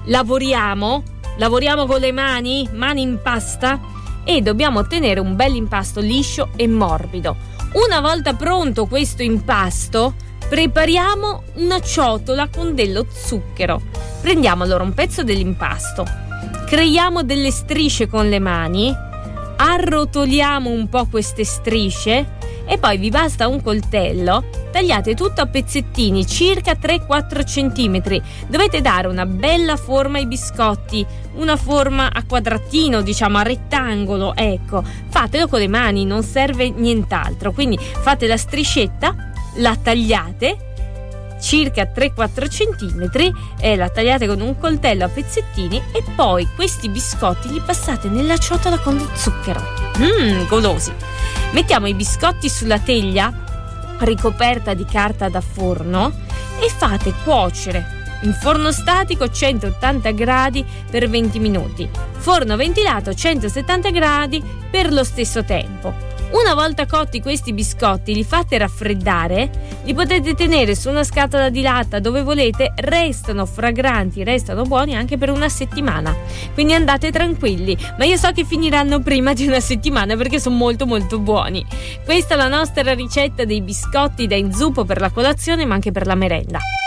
lavoriamo con le mani in pasta, e dobbiamo ottenere un bel impasto liscio e morbido. Una volta pronto questo impasto, prepariamo una ciotola con dello zucchero. Prendiamo allora un pezzo dell'impasto, creiamo delle strisce con le mani, arrotoliamo un po' queste strisce e poi vi basta un coltello, tagliate tutto a pezzettini circa 3-4 centimetri. Dovete dare una bella forma ai biscotti, una forma a quadratino, diciamo a rettangolo, ecco, fatelo con le mani, non serve nient'altro. Quindi fate la striscetta, la tagliate circa 3-4 centimetri e la tagliate con un coltello a pezzettini, e poi questi biscotti li passate nella ciotola con lo zucchero. Golosi. Mettiamo i biscotti sulla teglia ricoperta di carta da forno e fate cuocere in forno statico 180 gradi per 20 minuti, forno ventilato 170 gradi per lo stesso tempo. Una volta cotti questi biscotti, li fate raffreddare, li potete tenere su una scatola di latta dove volete, restano fragranti, restano buoni anche per una settimana, quindi andate tranquilli, ma io so che finiranno prima di una settimana perché sono molto molto buoni. Questa è la nostra ricetta dei biscotti da inzuppo per la colazione ma anche per la merenda.